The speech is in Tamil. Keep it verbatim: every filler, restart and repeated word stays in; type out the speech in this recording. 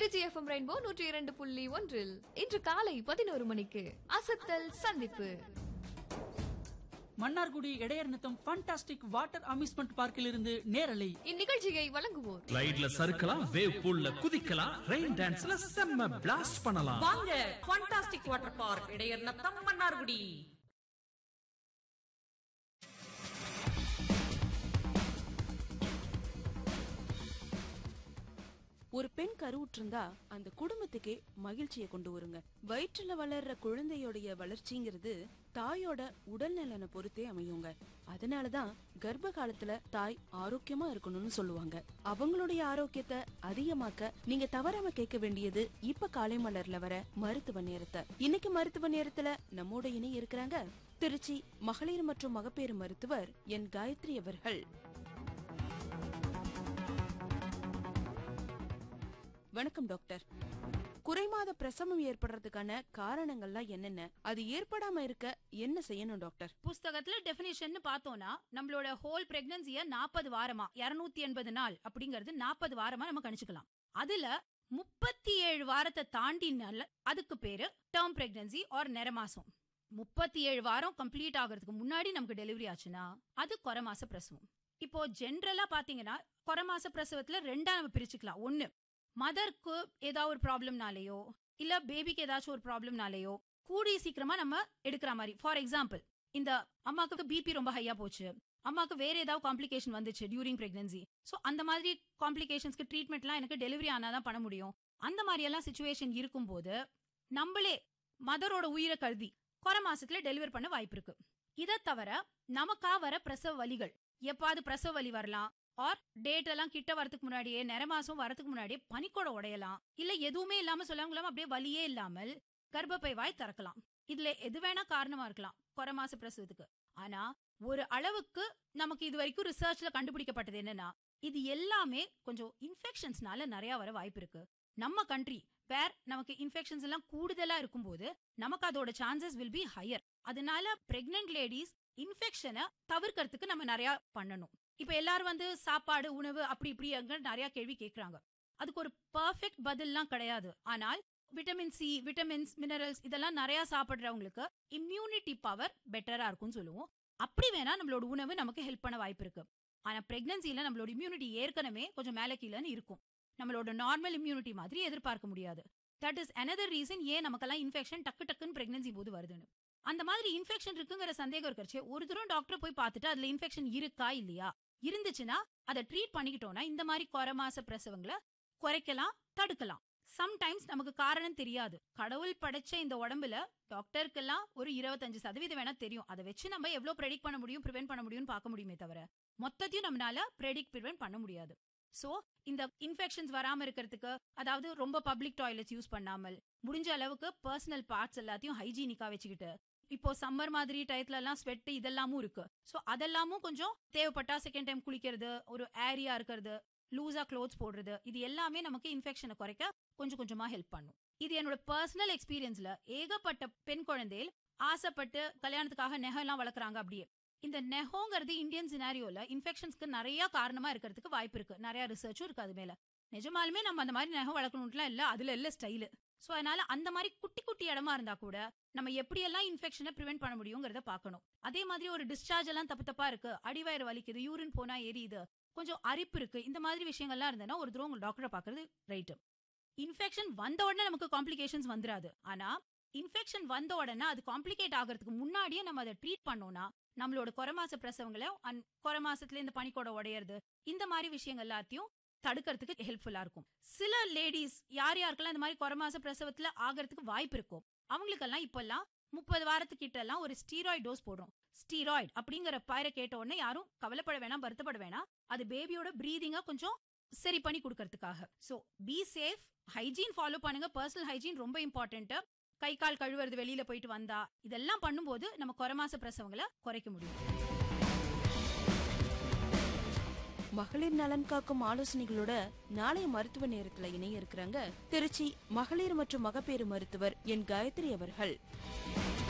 திருச்சி எஃப்எம் ரெயின்போ நூற்றி இரண்டு புள்ளி ஒன்றில் இன்று காலை பதினோரு மணிக்கு அசத்தல் சந்திப்பு. மன்னார்குடி இடையர் நித்தம் ஃபண்டாஸ்டிக் வாட்டர் அம்யூஸ்மெண்ட் பார்க்கில் இருந்து நேரலை. இந்நிகழ்ச்சியை வழங்குவோர் ரைட்ல சறுக்கலாம், வேவ் பூல்ல குதிக்கலாம், ரெயின் டான்ஸ்ல செம்ம பிளாஸ்ட் பண்ணலாம். வாங்க ஃபண்டாஸ்டிக் வாட்டர் பார்க் இடையர் நித்தம் மன்னார்குடி. ஒரு பெண் கருவுற்றிருந்தா அந்த குடும்பத்துக்கே மகிழ்ச்சியை கொண்டு வருங்க. வயிற்றுல வளர்ற குழந்தையோடைய வளர்ச்சிங்கிறது தாயோட உடல் நலனை பொறுத்தே அமையுங்க. அதனாலதான் கர்ப்ப காலத்துல தாய் ஆரோக்கியமா இருக்கணும்னு சொல்லுவாங்க. அவங்களுடைய ஆரோக்கியத்தை அதிகமாக்க நீங்க தவறாம கேட்க வேண்டியது இப்ப காலை மலர்ல வர மருத்துவ நேரத்தை. இன்னைக்கு மருத்துவ நேரத்துல நம்மோட இணை இருக்கிறாங்க திருச்சி மகளிர் மற்றும் மகப்பேறு மருத்துவர் என் காயத்ரி அவர்கள். வணக்கம் டாக்டர். குறைமாத பிரசவம் ஏற்படுறதுக்கான காரணங்கள்லாம் என்னென்ன, அது ஏற்படாம இருக்க என்ன செய்யணும் டாக்டர்? புஸ்தகத்துல டெபினிஷன் பார்த்தோம்னா நம்மளோட ஹோல் பிரெக்னன்சிய நாற்பது வாரமா இருநூத்தி எண்பது நாள் அப்படிங்கறது நாற்பது வாரமா நம்ம கணிச்சுக்கலாம். அதுல முப்பத்தி ஏழு வாரத்தை தாண்டினால அதுக்கு பேரு டேர்ம் பிரெக்னன்சி ஆர் நிறமாசம். முப்பத்தி ஏழு வாரம் கம்ப்ளீட் ஆகிறதுக்கு முன்னாடி நமக்கு டெலிவரி ஆச்சுன்னா அது குறைமாச பிரசவம். இப்போ ஜென்ரலா பாத்தீங்கன்னா குறைமாச பிரசவத்துல ரெண்டா நம்ம பிரிச்சுக்கலாம். ஒன்னு, மதருக்கு ஏதாவது ஒரு ப்ராப்ளம்னாலேயோ இல்ல பேபிக்கு ஏதாச்சும் ஒரு ப்ராப்ளம்னாலேயோ கூடிய சீக்கிரமா நம்ம எடுக்கிற மாதிரி. ஃபார் எக்ஸாம்பிள், இந்த அம்மாக்கு பிபி ரொம்ப ஹையா போச்சு, அம்மாக்கு வேற ஏதாவது காம்ப்ளிகேஷன் வந்துச்சு டியூரிங் பிரெக்னன்சி. சோ அந்த மாதிரி காம்ப்ளிகேஷன்ஸ்க்கு ட்ரீட்மெண்ட்லாம் எனக்கு டெலிவரி ஆனாதான் பண்ண முடியும். அந்த மாதிரி எல்லாம் சிச்சுவேஷன் இருக்கும்போது நம்மளே மதரோட உயிரை கருதி குறை மாசத்துல டெலிவரி பண்ண வாய்ப்பு இருக்கு. இதை தவிர நமக்கா வர பிரசவ வலிகள், எப்பாவது பிரசவ வலி வரலாம், ஆர் டேட் எல்லாம் கிட்ட வரதுக்கு முன்னாடியே நிறமாசம் வரதுக்கு முன்னாடியே பனிக்கூட உடையலாம், இல்ல எதுவுமே இல்லாம சொல்லாம அப்படியே வலியே இல்லாமல் கர்ப்பப்பை வாய் திறக்கலாம். இதுல எது வேணா காரணமா இருக்கலாம் குறை மாச பிரசவத்துக்கு. ஆனா ஒரு அளவுக்கு நமக்கு இது வரைக்கும் ரிசர்ச்ல கண்டுபிடிக்கப்பட்டது என்னன்னா, இது எல்லாமே கொஞ்சம் இன்ஃபெக்ஷன்ஸ்னால நிறைய வர வாய்ப்பு இருக்கு. நம்ம கண்ட்ரி வேர் நமக்கு இன்ஃபெக்ஷன்ஸ் எல்லாம் கூடுதலா இருக்கும்போது நமக்கு அதோட சான்சஸ் வில் பி ஹையர். அதனால பிரெக்னன்ட் லேடிஸ் இன்ஃபெக்ஷனை தவிர்க்கிறதுக்கு நம்ம நிறைய பண்ணணும். இப்ப எல்லாரும் வந்து சாப்பாடு உணவு அப்படி இப்படி நிறைய கேள்வி கேட்கறாங்க. அதுக்கு ஒரு பெர்ஃபெக்ட் பதில்லாம் கிடையாது. ஆனால் விட்டமின் சி, விட்டமின்ஸ், மினரல்ஸ் இதெல்லாம் நிறைய சாப்பிடுறவங்களுக்கு இம்யூனிட்டி பவர் பெட்டரா இருக்கும்னு சொல்லுவோம். அப்படி வேணா நம்மளோட உணவு நமக்கு ஹெல்ப் பண்ண வாய்ப்பு இருக்கு. ஆனா பிரெக்னன்சில நம்மளோட இம்யூனிட்டி ஏற்கனவே கொஞ்சம் மேல கீழன்னு இருக்கும். நம்மளோட நார்மல் இம்யூனிட்டி மாதிரி எதிர்பார்க்க முடியாது. தட் இஸ் another ரீசன் ஏன் நமக்கெல்லாம் இன்ஃபெக்ஷன் டக்கு டக்குன்னு பிரெக்னன்சி போது வருதுன்னு. அந்த மாதிரி இன்ஃபெக்ஷன் இருக்குங்கிற சந்தேகம் இருக்கிறச்சு ஒரு தூரம் டாக்டர் போய் பார்த்துட்டு அதுல இன்ஃபெக்ஷன் இருக்கா இல்லையா, இருந்துச்சுன்னா அதை ட்ரீட் பண்ணிக்கிட்டோம்னா இந்த மாதிரி குறை மாச பிரசவங்களை குறைக்கலாம், தடுக்கலாம். சம்டைம்ஸ் நமக்கு காரணம் தெரியாது. கடவுள் படைச்ச இந்த உடம்புல டாக்டருக்கெல்லாம் ஒரு இருபத்தஞ்சு சதவீதம் வேணா தெரியும். அதை வச்சு நம்ம எவ்வளவு ப்ரெடிக்ட் பண்ண முடியும், ப்ரிவென்ட் பண்ண முடியும்னு பார்க்க முடியுமே தவிர மொத்தத்தையும் நம்மளால ப்ரெடிக்ட் ப்ரிவென்ட் பண்ண முடியாது. சோ இந்த இன்ஃபெக்ஷன்ஸ் வராம இருக்கிறதுக்கு, அதாவது ரொம்ப பப்ளிக் டாய்லெட்ஸ் யூஸ் பண்ணாமல், முடிஞ்ச அளவுக்கு பர்சனல் பார்ட்ஸ் எல்லாத்தையும் ஹைஜீனிக்கா வச்சுக்கிட்டு, இப்போ சம்மர் மாதிரி டயத்துல எல்லாம் ஸ்வெட் இதெல்லாமும் இருக்கு. சோ அதெல்லாமும் கொஞ்சம் தேவைப்பட்டா செகண்ட் டைம் குளிக்கிறது, ஒரு ஏரியா இருக்கிறது, லூசா க்ளோத்ஸ் போடுறது, இது எல்லாமே நமக்கு இன்ஃபெக்ஷனை குறைக்க கொஞ்சம் கொஞ்சமா ஹெல்ப் பண்ணும். இது என்னோட பர்சனல் எக்ஸ்பீரியன்ஸ்ல ஏகப்பட்ட பெண் குழந்தைகள் ஆசைப்பட்டு கல்யாணத்துக்காக நெகம் எல்லாம் வளர்க்குறாங்க. அப்படியே இந்த நெகோங்கிறது இந்தியன் சினாரியோல இன்ஃபெக்ஷன்ஸ்க்கு நிறைய காரணமா இருக்கிறதுக்கு வாய்ப்பு இருக்கு. நிறைய ரிசர்ச்சும் இருக்கு அது மேல. நிஜமாலுமே நம்ம அந்த மாதிரி நெகம் வளர்க்கணும்லாம் இல்ல, அதுல இல்ல ஸ்டைலு. சோ அதனால அந்த மாதிரி குட்டி குட்டி இடமா இருந்தா கூட நம்ம எப்படியெல்லாம் இன்ஃபெக்ஷனை ப்ரிவென்ட் பண்ண முடியுங்கிறத பாக்கணும். அதே மாதிரி ஒரு டிஸ்சார்ஜ் எல்லாம் தப்பு தப்பா இருக்கு, அடிவயிறு வலிக்குது, யூரின் போனா எரியுது, கொஞ்சம் அரிப்பு இருக்கு, இந்த மாதிரி விஷயங்கள்லாம் இருந்ததுன்னா ஒரு தூரம் உங்க டாக்டரை பாக்குறது ரைட்டு. இன்ஃபெக்ஷன் வந்த உடனே நமக்கு காம்ப்ளிகேஷன்ஸ் வந்துடாது. ஆனா இன்ஃபெக்ஷன் வந்த உடனே அது காம்ப்ளிகேட் ஆகிறதுக்கு முன்னாடியே நம்ம அதை ட்ரீட் பண்ணோம்னா நம்மளோட குறைமாச பிரசவங்களை, குறை மாசத்துல இந்த பனிக்கூட உடையறது, இந்த மாதிரி விஷயங்கள் எல்லாத்தையும் தடுக்கிறதுக்கு ஹெல்ப்ஃபுல்லா இருக்கும். சில லேடிஸ் யார் யாருக்கெல்லாம் இந்த மாதிரி குறைமாச பிரசவத்துல ஆகிறதுக்கு வாய்ப்பு இருக்கும், அவங்களுக்கெல்லாம் இப்பெல்லாம் முப்பது வாரத்துக்கிட்ட எல்லாம் ஒரு ஸ்டீராய்டு டோஸ் போடுறோம். ஸ்டீராய்டு அப்படிங்கிற பெயரை கேட்ட உடனே யாரும் கவலைப்பட வேணாம், வருத்தப்பட வேணாம். அது பேபியோட பிரீதிங்கா கொஞ்சம் சரி பண்ணி கொடுக்கறதுக்காக. So be safe, hygiene follow பண்ணுங்க. பர்சனல் ஹைஜீன் ரொம்ப இம்பார்ட்டன்ட். கை கால் கழுவுறது, வெளியில போயிட்டு வந்தா, இதெல்லாம் பண்ணும்போது நம்ம குறைமாச பிரசவங்களை குறைக்க முடியும். மகளிர் நலன் காக்கும் ஆலோசனைகளோட நாளைய மருத்துவ நேரத்துல இணைய இருக்கிறாங்க திருச்சி மகளிர் மற்றும் மகப்பேறு மருத்துவர் என் காயத்ரி அவர்கள்.